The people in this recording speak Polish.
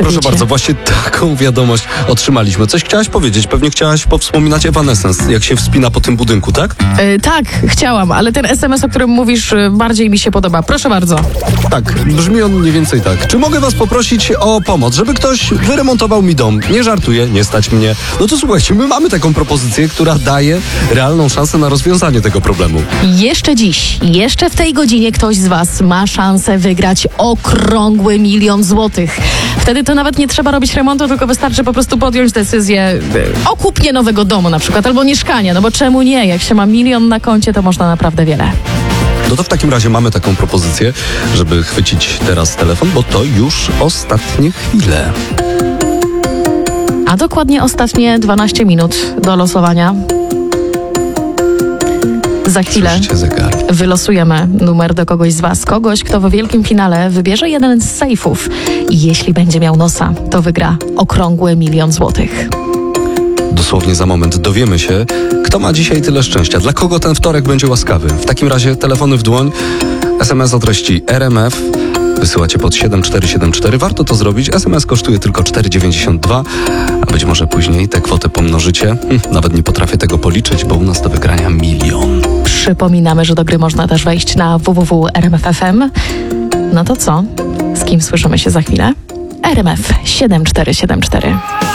Proszę bardzo, właśnie taką wiadomość otrzymaliśmy. Coś chciałaś powiedzieć? Pewnie chciałaś powspominać Evanescence, jak się wspina po tym budynku, tak? Tak, chciałam, ale ten SMS, o którym mówisz, bardziej mi się podoba. Proszę bardzo. Tak, brzmi on mniej więcej tak. Czy mogę was poprosić o pomoc, żeby ktoś wyremontował mi dom? Nie żartuję, nie stać mnie. No to słuchajcie, my mamy taką propozycję, która daje realną szansę na rozwiązanie tego problemu. Jeszcze dziś, jeszcze w tej godzinie ktoś z was ma szansę wygrać okrągły 1 000 000 złotych. Wtedy to nawet nie trzeba robić remontu, tylko wystarczy po prostu podjąć decyzję o kupnie nowego domu na przykład, albo mieszkania, no bo czemu nie? Jak się ma 1 000 000 na koncie, to można naprawdę wiele. No to w takim razie mamy taką propozycję, żeby chwycić teraz telefon, bo to już ostatnie chwile. A dokładnie ostatnie 12 minut do losowania. Za chwilę Słyszycie zegar. wylosujemy numer do kogoś z was. Kogoś, kto w wielkim finale wybierze jeden z sejfów. I jeśli będzie miał nosa, to wygra okrągły 1 000 000 złotych. Dosłownie za moment dowiemy się, kto ma dzisiaj tyle szczęścia, dla kogo ten wtorek będzie łaskawy. W takim razie telefony w dłoń, SMS o treści RMF, wysyłacie pod 7474. Warto to zrobić, SMS kosztuje tylko 4,92, a być może później tę kwotę pomnożycie. Nawet nie potrafię tego policzyć, bo u nas do wygrania 1 000 000. Przypominamy, że do gry można też wejść na www.rmf.fm. No to co? Z kim słyszymy się za chwilę? RMF 7474.